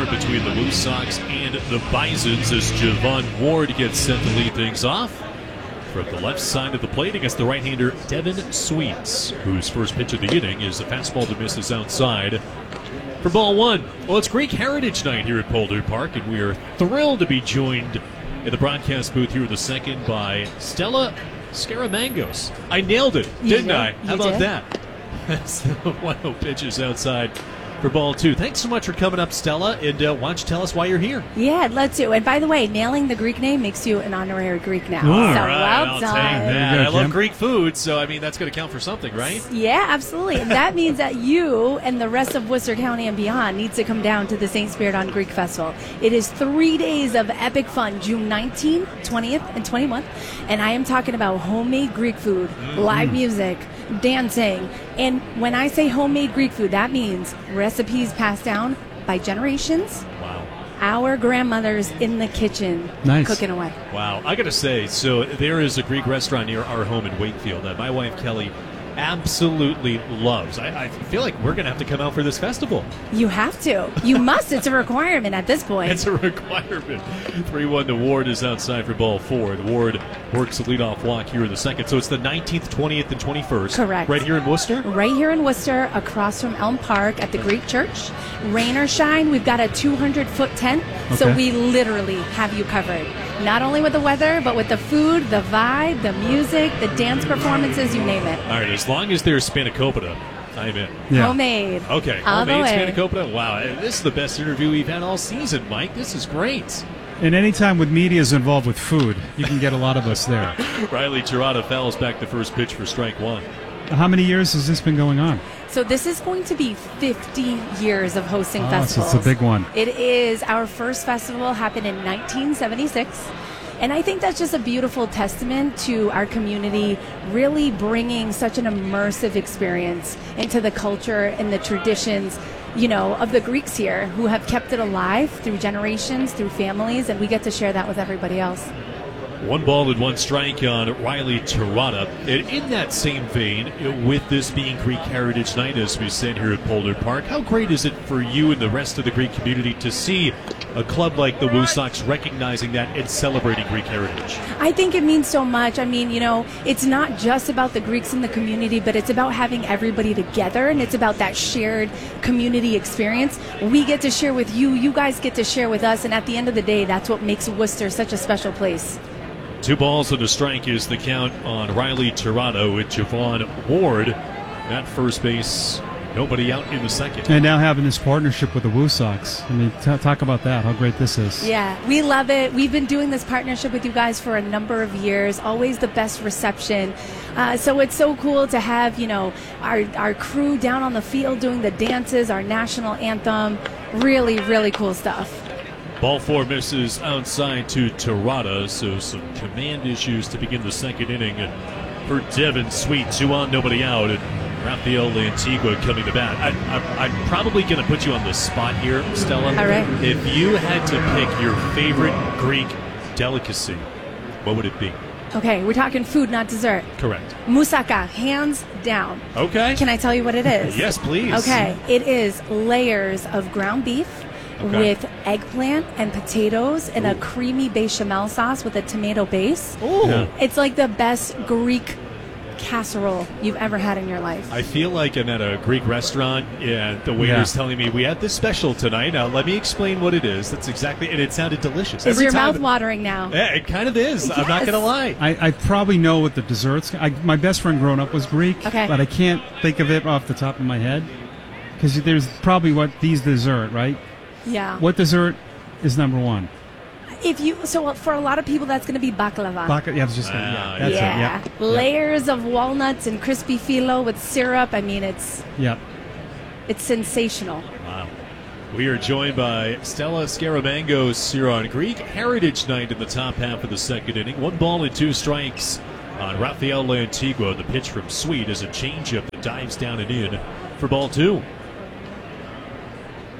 start between the Woo Sox and the Bisons as Javon Ward gets set to lead things off. From the left side of the plate against the right-hander Devin Sweets, whose first pitch of the inning is a fastball to misses outside for ball one. Well, it's Greek Heritage Night here at Boulder Park, and we are thrilled to be joined in the broadcast booth here in the second by Stella Scaramangos. I nailed it, didn't I? How about that? That's the one oh pitches outside for ball two. Thanks so much for coming up, Stella, and uh, why don't you tell us why you're here? Yeah, I'd love to. And by the way, nailing the Greek name makes you an honorary Greek now. All so right, well I'll done. take that. Go, I love Kim. Greek food, so I mean that's going to count for something, right? Yeah, absolutely. And that means that you and the rest of Worcester County and beyond needs to come down to the Saint Spirit on Greek Festival. It is three days of epic fun, June nineteenth, twentieth, and twenty-first. And I am talking about homemade Greek food, mm-hmm. live music, dancing. And when I say homemade Greek food, that means recipes passed down by generations. Wow. Our grandmothers in the kitchen Nice. cooking away. Wow. I got to say, so there is a Greek restaurant near our home in Wakefield that my wife Kelly absolutely loves. I, I feel like we're going to have to come out for this festival. You have to. You must. It's a requirement at this point. It's a requirement. three one to Ward is outside for ball four. Ward works the leadoff walk here in the second. So it's the nineteenth, twentieth, and twenty-first. Correct. Right here in Worcester? Right here in Worcester, across from Elm Park at the Greek Church. Rain or shine, we've got a two hundred foot tent. So Okay. we literally have you covered. Not only with the weather, but with the food, the vibe, the music, the dance performances, you name it. All right, as long as there's spanakopita, I'm in. Yeah. Homemade. Okay, All the homemade way. spanakopita. Wow, this is the best interview we've had all season, Mike. This is great. And anytime with media is involved with food, you can get a lot of us there. Riley Tirada fouls back the first pitch for strike one. How many years has this been going on? So this is going to be fifty years of hosting Oh, so festivals. it's a big one. It is. Our first festival happened in nineteen seventy-six. And I think that's just a beautiful testament to our community really bringing such an immersive experience into the culture and the traditions, you know, of the Greeks here who have kept it alive through generations, through families, and we get to share that with everybody else. One ball and one strike on Riley Tirada. And in that same vein, with this being Greek Heritage Night, as we said here at Boulder Park, how great is it for you and the rest of the Greek community to see a club like the Woo Sox recognizing that and celebrating Greek heritage? I think it means so much. I mean, you know, it's not just about the Greeks in the community, but it's about having everybody together, and it's about that shared community experience. We get to share with you, you guys get to share with us, and at the end of the day, that's what makes Worcester such a special place. Two balls and a strike is the count on Riley Tirada with Javon Ward at first base. Nobody out in the second. And now having this partnership with the Woo Sox. I mean, t- talk about that, how great this is. Yeah, we love it. We've been doing this partnership with you guys for a number of years, always the best reception. Uh, so it's so cool to have, you know, our, our crew down on the field doing the dances, our national anthem. Really, really cool stuff. Ball four misses outside to Tirada, so some command issues to begin the second inning for Devin Sweet. Two on, nobody out, and Rafael Lantigua coming to bat. I, I, I'm probably going to put you on the spot here, Stella. All right. If you had to pick your favorite Greek delicacy, what would it be? Okay, we're talking food, not dessert. Correct. Moussaka, hands down. Okay. Can I tell you what it is? Yes, please. Okay, it is layers of ground beef Okay. with eggplant and potatoes and a creamy bechamel sauce with a tomato base. Ooh. Yeah. It's like the best Greek casserole you've ever had in your life. I feel like I'm at a Greek restaurant, and the waiter's Yeah. telling me we had this special tonight. Now let me explain what it is. That's exactly, and it sounded delicious. Is Every your time- mouth watering now? Yeah, it kind of is. I'm not Yes. going to lie. I, I probably know what the desserts. I, my best friend growing up was Greek, Okay. but I can't think of it off the top of my head because there's probably what these dessert, right? Yeah. What dessert is number one? If you so for a lot of people that's going to be baklava. Baka, yeah, I was just gonna, yeah, that's yeah. it. Yeah, Layers of walnuts and crispy phyllo with syrup. I mean, it's yeah. it's sensational. Wow. We are joined by Stella Scaramangos here on Greek Heritage Night in the top half of the second inning. One ball and two strikes on Rafael Lantigua. The pitch from Sweet is a changeup that dives down and in for ball two.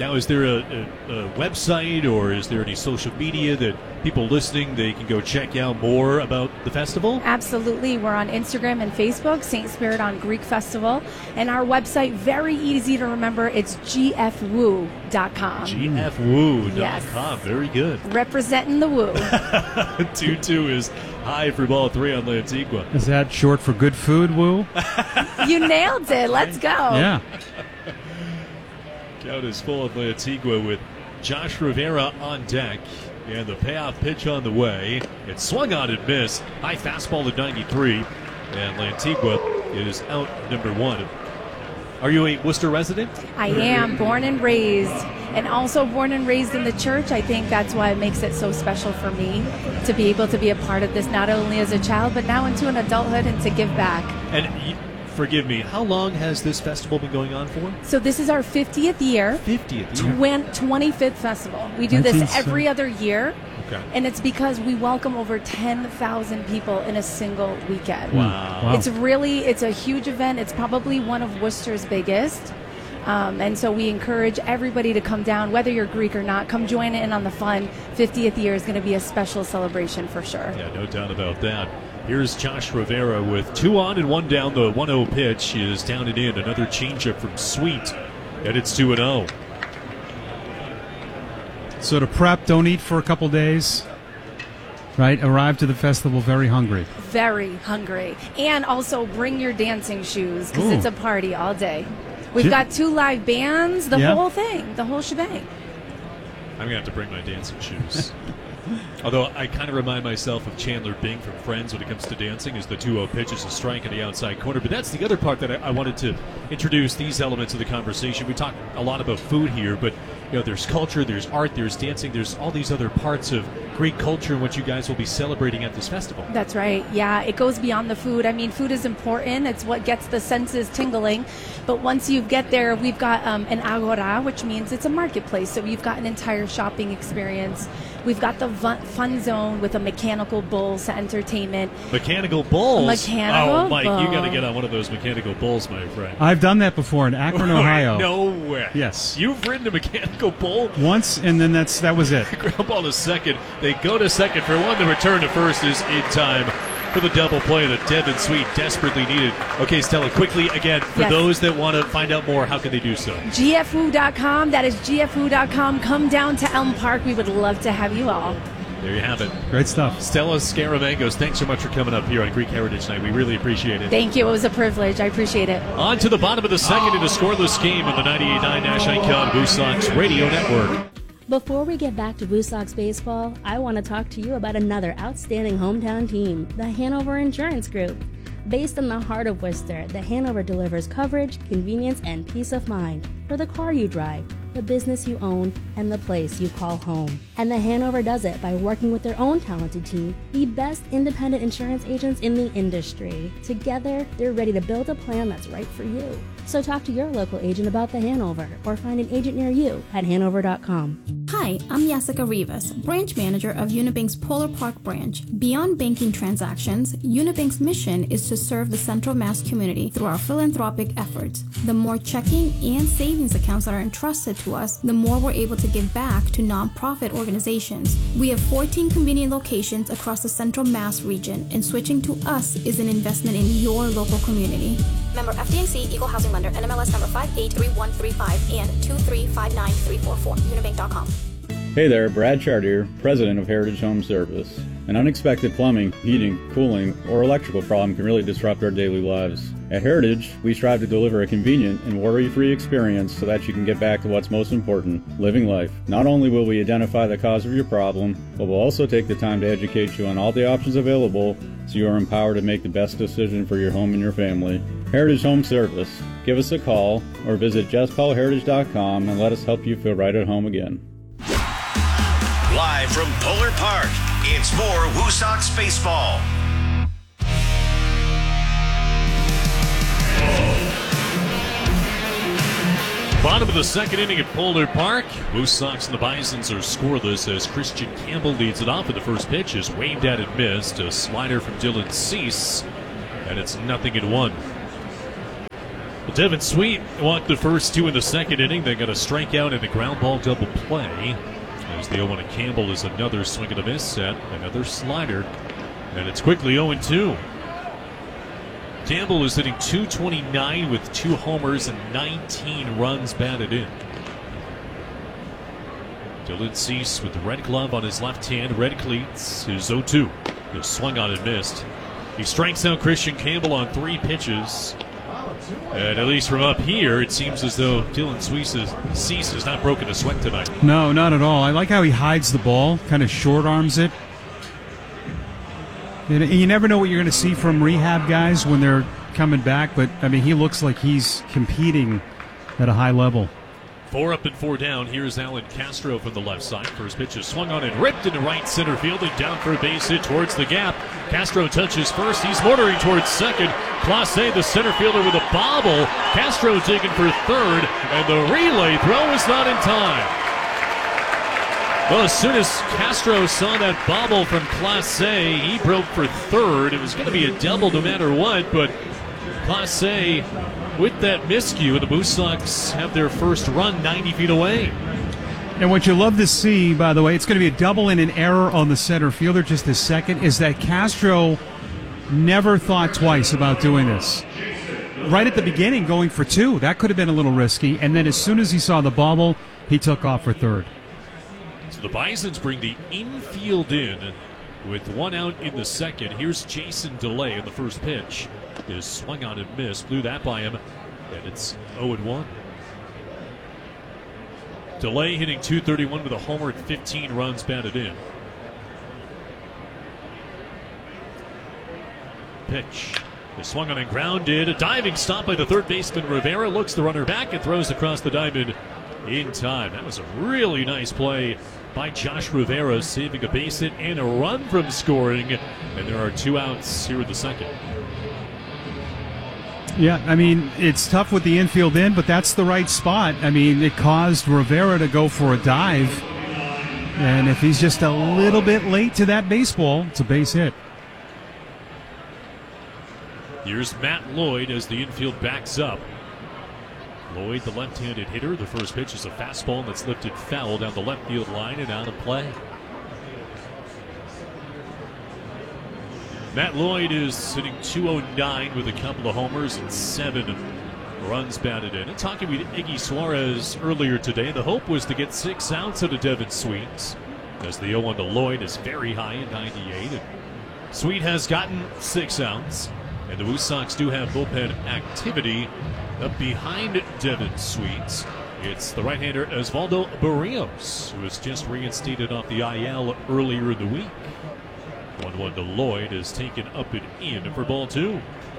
Now, is there a, a, a website or is there any social media that people listening, they can go check out more about the festival? Absolutely. We're on Instagram and Facebook, Saint Spirit on Greek Festival. And our website, very easy to remember, it's g f woo dot com. g f woo dot com. Yes. Very good. Representing the woo. two two is high for ball three on Lantigua. Is that short for good food, Woo? You nailed it. Let's go. Yeah. Count is full of Lantigua with Josh Rivera on deck. And the payoff pitch on the way. It swung on and missed. High fastball to ninety-three. And Lantigua is out number one. Are you a Worcester resident? I am, born and raised. And also born and raised in the church. I think that's why it makes it so special for me to be able to be a part of this, not only as a child, but now into an adulthood and to give back. And you, forgive me, how long has this festival been going on for? So this is our fiftieth year. fiftieth year? Twen- twenty-fifth festival. We do this every other year. Okay. And it's because we welcome over ten thousand people in a single weekend. Wow. wow. It's really, it's a huge event. It's probably one of Worcester's biggest. Um, and so we encourage everybody to come down, whether you're Greek or not. Come join in on the fun. fiftieth year is going to be a special celebration for sure. Yeah, no doubt about that. Here's Josh Rivera with two on and one down. The one oh pitch is down and in. Another changeup from Sweet. And it's two and oh. So to prep, don't eat for a couple days, right? Arrive to the festival very hungry. Very hungry. And also bring your dancing shoes because Ooh. it's a party all day. We've J- got two live bands, the Yeah. whole thing, the whole shebang. I'm going to have to bring my dancing shoes. Although I kind of remind myself of Chandler Bing from Friends when it comes to dancing, is the two oh pitch is a strike in the outside corner. But that's the other part that I, I wanted to introduce these elements of the conversation. We talk a lot about food here, but you know, there's culture, there's art, there's dancing, there's all these other parts of Greek culture and what you guys will be celebrating at this festival. That's right. Yeah, it goes beyond the food. I mean, food is important. It's what gets the senses tingling. But once you get there, we've got um, an agora, which means it's a marketplace. So you've got an entire shopping experience. We've got the fun zone with a mechanical bulls to entertainment. Mechanical bulls? Mechanical Oh, Mike, bull. you got to get on one of those mechanical bulls, my friend. I've done that before in Akron, Ohio. No way. Yes. You've ridden a mechanical bull? Once, and then that's that was it. Ground ball to second. They go to second for one. The return to first is in time for the double play that Devin Sweet desperately needed. Okay, Stella, quickly again, for Yes. those that want to find out more, how can they do so? G F W dot com. That is G F W dot com. Come down to Elm Park. We would love to have you all. There you have it. Great stuff. Stella Scaramangos, thanks so much for coming up here on Greek Heritage Night. We really appreciate it. Thank you. It was a privilege. I appreciate it. On to the bottom of the second in a scoreless game on the ninety-eight point nine Nash Icon Blue Sox Radio Network. Before we get back to Blue Sox baseball, I want to talk to you about another outstanding hometown team, the Hanover Insurance Group. Based in the heart of Worcester, the Hanover delivers coverage, convenience, and peace of mind for the car you drive, the business you own, and the place you call home. And the Hanover does it by working with their own talented team, the best independent insurance agents in the industry. Together, they're ready to build a plan that's right for you. So talk to your local agent about the Hanover or find an agent near you at hanover dot com. Hi, I'm Jessica Rivas, branch manager of Unibank's Polar Park branch. Beyond banking transactions, Unibank's mission is to serve the Central Mass community through our philanthropic efforts. The more checking and savings accounts that are entrusted to us, the more we're able to give back to nonprofit organizations. We have fourteen convenient locations across the Central Mass region, and switching to us is an investment in your local community. Member F D I C, Equal Housing Lender, N M L S number five eight three one three five and two three five nine three four four, unibank dot com. Hey there, Brad Chartier, President of Heritage Home Service. An unexpected plumbing, heating, cooling, or electrical problem can really disrupt our daily lives. At Heritage, we strive to deliver a convenient and worry-free experience so that you can get back to what's most important, living life. Not only will we identify the cause of your problem, but we'll also take the time to educate you on all the options available so you are empowered to make the best decision for your home and your family. Heritage Home Service. Give us a call or visit just call heritage dot com and let us help you feel right at home again. Live from Polar Park, it's more Woo Sox baseball. Bottom of the second inning at Polar Park. Woo Sox and the Bisons are scoreless as Christian Campbell leads it off, and the first pitch is waved at and missed. A slider from Dylan Cease, and it's nothing in one. Well, Devin Sweet walked the first two in the second inning. They got a strikeout and a ground ball double play. As the oh one to Campbell is another swing and a miss set, another slider, and it's quickly oh and two. Campbell is hitting two twenty-nine with two homers and nineteen runs batted in. Dylan Cease with the red glove on his left hand, red cleats, his oh two. He swung on and missed. He strikes out Christian Campbell on three pitches. And at least from up here, it seems as though Dylan Cease has not broken a sweat tonight. No, not at all. I like how he hides the ball, kind of short arms it. And you never know what you're going to see from rehab guys when they're coming back, but I mean, he looks like he's competing at a high level. Four up and four down. Here's Alan Castro from the left side. First pitch is swung on and ripped into right center field and down for a base hit towards the gap. Castro touches first. He's motoring towards second. Clase, the center fielder, with a bobble. Castro taken for third, and the relay throw is not in time. Well, as soon as Castro saw that bobble from Clase, he broke for third. It was going to be a double no matter what, but Clase with that miscue, the Moose Sox have their first run ninety feet away. And what you love to see, by the way, it's going to be a double and an error on the center fielder just a second, is that Castro never thought twice about doing this. Right at the beginning, going for two, that could have been a little risky, and then as soon as he saw the bobble, he took off for third. So the Bisons bring the infield in with one out in the second. Here's Jason DeLay in the first pitch. Is swung on and missed, blew that by him, and it's oh and one. DeLay hitting two thirty-one with a homer and fifteen runs batted in. Pitch is swung on and grounded. A diving stop by the third baseman Rivera, looks the runner back and throws across the diamond in time. That was a really nice play by Josh Rivera, saving a base hit and a run from scoring, and there are two outs here in the second. Yeah, I mean, it's tough with the infield in, but that's the right spot. I mean, it caused Rivera to go for a dive, and if he's just a little bit late to that baseball, it's a base hit. Here's Matt Lloyd as the infield backs up. Lloyd, the left-handed hitter. The first pitch is a fastball that's lifted foul down the left field line and out of play. Matt Lloyd is hitting two oh nine with a couple of homers and seven runs batted in. And talking with Iggy Suarez earlier today, the hope was to get six outs out of Devin Sweet, as the oh one to Lloyd is very high at ninety-eight. And Sweet has gotten six outs, and the Moose Sox do have bullpen activity up behind Devin Sweet. It's the right-hander Osvaldo Barrios, who was just reinstated off the I L earlier in the week. one one to Lloyd is taken up and in for ball two.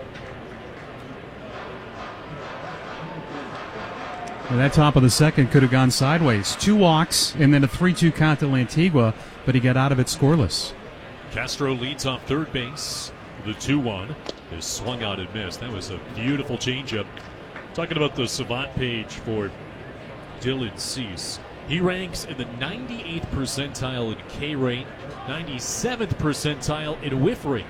And that top of the second could have gone sideways. Two walks and then a three two count to Lantigua, but he got out of it scoreless. Castro leads off third base. The two one is swung out and missed. That was a beautiful changeup. Talking about the Savant page for Dylan Cease. He ranks in the ninety-eighth percentile in K rate, ninety-seventh percentile in whiff rate.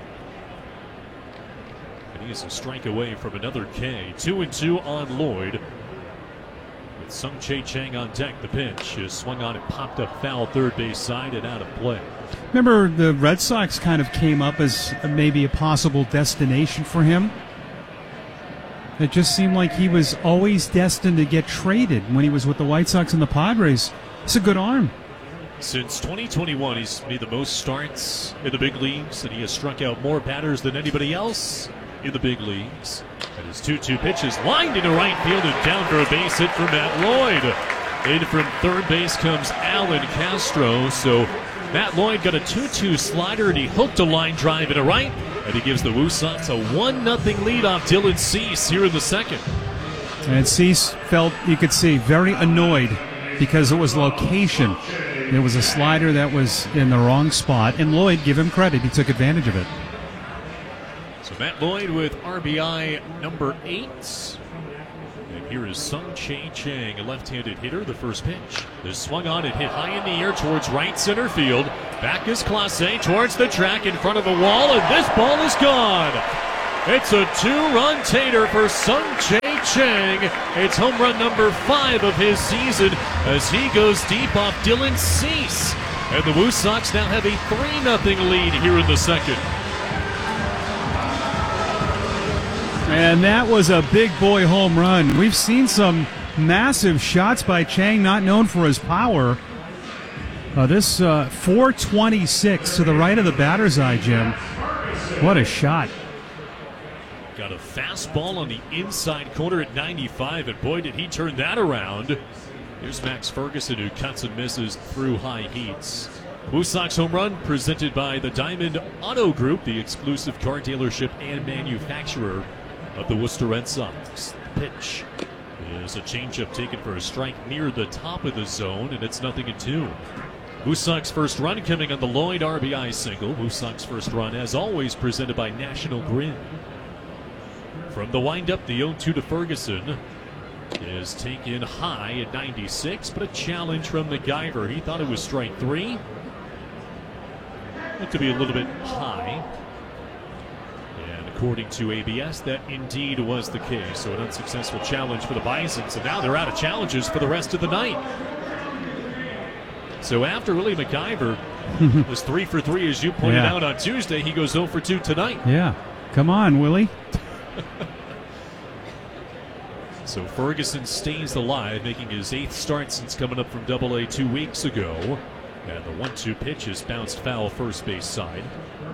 And he is a strike away from another K. Two and two on Lloyd. With Sung Chae Chang on deck, the pitch is swung on and popped up foul third base side and out of play. Remember, the Red Sox kind of came up as maybe a possible destination for him. It just seemed like he was always destined to get traded when he was with the White Sox and the Padres. It's a good arm. Since twenty twenty-one, he's made the most starts in the big leagues, and he has struck out more batters than anybody else in the big leagues. And his two two pitches lined into right field and down for a base hit from Matt Lloyd. In from third base comes Alan Castro. So Matt Lloyd got a two two slider, and he hooked a line drive into right. And he gives the Woo Sox a one nothing lead off Dylan Cease here in the second. And Cease felt, you could see, very annoyed because it was location. There was a slider that was in the wrong spot. And Lloyd, give him credit, he took advantage of it. So Matt Lloyd with R B I number eight. And here is Sung Chae Chang, a left-handed hitter. The first pitch is swung on and hit high in the air towards right center field. Back is Clase towards the track in front of the wall, and this ball is gone. It's a two-run tater for Sung-Jae Chang. It's home run number five of his season as he goes deep off Dylan Cease. And the Woo Sox now have a three nothing lead here in the second. And that was a big boy home run. We've seen some massive shots by Chang, not known for his power. Uh, this uh, four twenty-six to the right of the batter's eye, Jim. What a shot. Got a fastball on the inside corner at ninety-five, and boy, did he turn that around. Here's Max Ferguson, who cuts and misses through high heats. Woo Sox home run presented by the Diamond Auto Group, the exclusive car dealership and manufacturer of the Worcester Red Sox. The pitch is a changeup taken for a strike near the top of the zone, and it's nothing in two. Woo Sox first run coming on the Lloyd R B I single. Woo Sox first run, as always, presented by National Grid. From the windup, the oh two to Ferguson is taken high at ninety-six, but a challenge from MacGyver. He thought it was strike three. Looked to be a little bit high. And according to A B S, that indeed was the case. So an unsuccessful challenge for the Bisons. So now they're out of challenges for the rest of the night. So after Willie MacGyver was three for three, as you pointed Yeah. out on Tuesday, he goes oh for two tonight. Yeah. Come on, Willie. So Ferguson stays alive, making his eighth start since coming up from Double A two weeks ago. And the one two pitch is bounced foul first base side.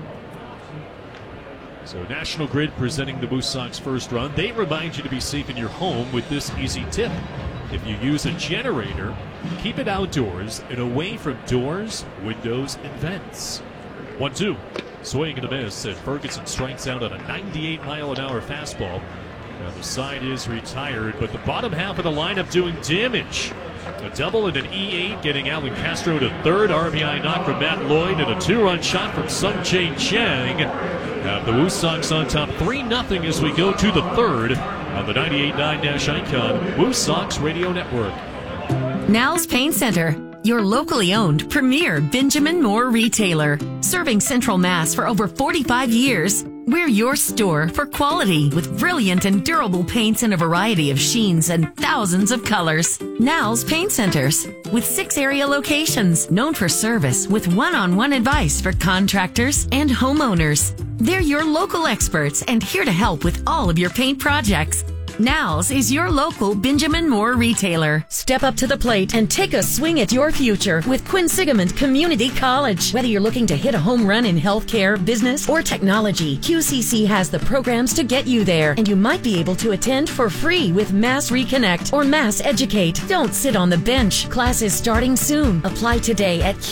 So National Grid presenting the Woo Sox first run. They remind you to be safe in your home with this easy tip. If you use a generator, keep it outdoors and away from doors, windows, and vents. one two. Swing and a miss, and Ferguson strikes out on a ninety-eight mile an hour fastball. Now the side is retired, but the bottom half of the lineup doing damage. A double and an E eight getting Alan Castro to third. R B I knock from Matt Lloyd and a two-run shot from Sung-Jae Chang. Have the Woo Sox on top three nothing as we go to the third on the ninety-eight point nine Nash Icon Woo Sox Radio Network. Now's Paint Center, your locally owned premier Benjamin Moore retailer. Serving Central Mass for over forty-five years, we're your store for quality with brilliant and durable paints in a variety of sheens and thousands of colors. Now's Paint Centers, with six area locations known for service with one-on-one advice for contractors and homeowners. They're your local experts and here to help with all of your paint projects. Now's is your local Benjamin Moore retailer. Step up to the plate and take a swing at your future with Quinsigamond Community College. Whether you're looking to hit a home run in healthcare, business, or technology, Q C C has the programs to get you there, and you might be able to attend for free with Mass Reconnect or Mass Educate. Don't sit on the bench. Classes starting soon. Apply today at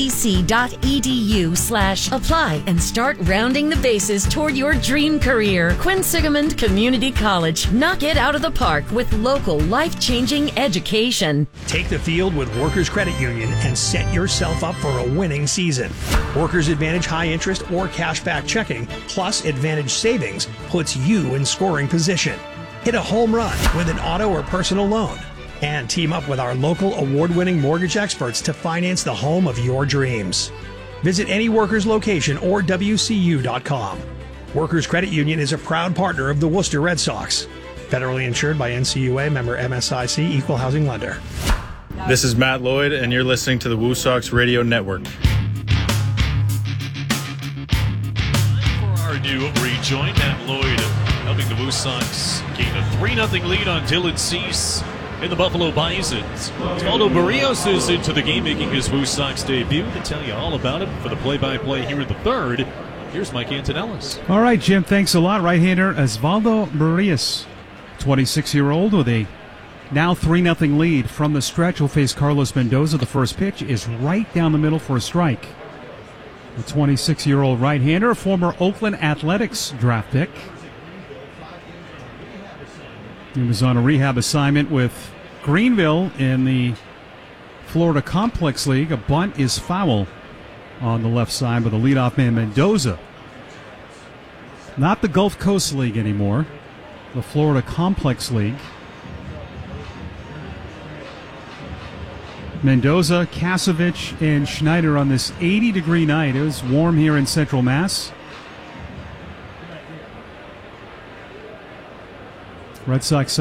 qcc.edu slash apply and start rounding the bases toward your dream career. Quinsigamond Community College. Knock it out of the park with local life-changing education. Take the field with Workers Credit Union and set yourself up for a winning season. Workers Advantage high interest or cashback checking plus Advantage savings puts you in scoring position. Hit a home run with an auto or personal loan and team up with our local award-winning mortgage experts to finance the home of your dreams. Visit any Workers location or W C U dot com. Workers Credit Union is a proud partner of the Worcester Red Sox. Federally insured by N C U A, member M S I C, equal housing lender. This is Matt Lloyd, and you're listening to the Woo Sox Radio Network. For our new rejoin, Matt Lloyd helping the Woo Sox gain a three nothing lead on Dylan Cease in the Buffalo Bisons. Osvaldo Barrios is into the game, making his Woo Sox debut. To tell you all about it for the play-by-play here in the third, here's Mike Antonellis. All right, Jim, thanks a lot. Right-hander Osvaldo Barrios, twenty-six-year-old with a now three nothing lead from the stretch. Will face Carlos Mendoza. The first pitch is right down the middle for a strike. The twenty-six-year-old right-hander, a former Oakland Athletics draft pick. He was on a rehab assignment with Greenville in the Florida Complex League. A bunt is foul on the left side by the leadoff man Mendoza. Not the Gulf Coast League anymore, the Florida Complex League. Mendoza, Kasevich, and Schneider on this eighty degree night. It was warm here in Central Mass. Red Sox